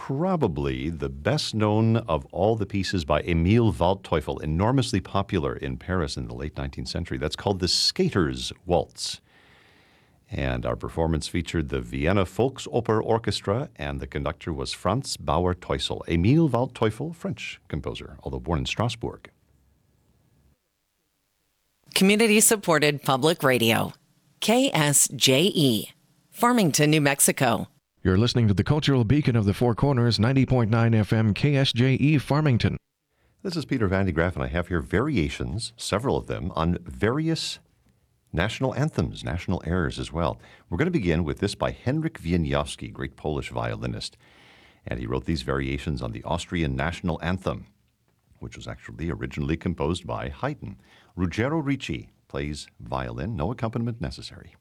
probably the best known of all the pieces by Emil Waldteufel, enormously popular in Paris in the late 19th century. That's called the Skater's Waltz. And our performance featured the Vienna Volksoper Orchestra, and the conductor was Franz Bauer-Teusel. Emil Waldteufel, French composer, although born in Strasbourg. Community-supported public radio. KSJE. Farmington, New Mexico. You're listening to the Cultural Beacon of the Four Corners, 90.9 FM KSJE Farmington. This is Peter Van de Graaff, and I have here variations, several of them, on various national anthems, national airs as well. We're going to begin with this by Henryk Wieniawski, great Polish violinist. And he wrote these variations on the Austrian national anthem, which was actually originally composed by Haydn. Ruggero Ricci plays violin, no accompaniment necessary.